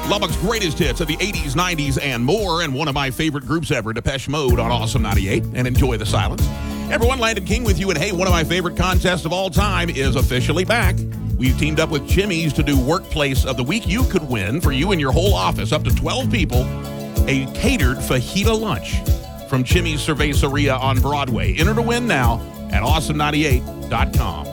Lubbock's greatest hits of the 80s, 90s, and more, and one of my favorite groups ever, Depeche Mode on Awesome 98, and enjoy the silence. Everyone, Landon King with you, and hey, one of my favorite contests of all time is officially back. We've teamed up with Jimmy's to do Workplace of the Week. You could win, for you and your whole office, up to 12 people, a catered fajita lunch from Jimmy's Cerveceria on Broadway. Enter to win now at awesome98.com.